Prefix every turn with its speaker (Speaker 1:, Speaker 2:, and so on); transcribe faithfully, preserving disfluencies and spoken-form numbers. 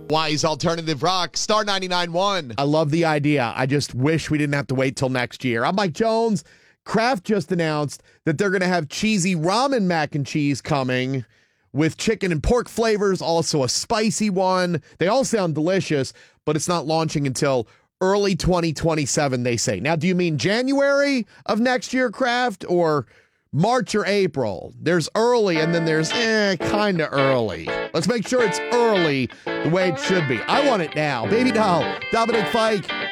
Speaker 1: Wise Alternative Rock, Star ninety-nine point one.
Speaker 2: I love the idea. I just wish we didn't have to wait till next year. I'm Mike Jones. Kraft just announced that they're going to have cheesy ramen mac and cheese coming with chicken and pork flavors, also a spicy one. They all sound delicious, but it's not launching until early twenty twenty-seven, they say. Now, do you mean January of next year, Kraft, or March or April? There's early, and then there's eh, kind of early. Let's make sure it's early the way it should be. I want it now. Baby Doll, Dominic Fike.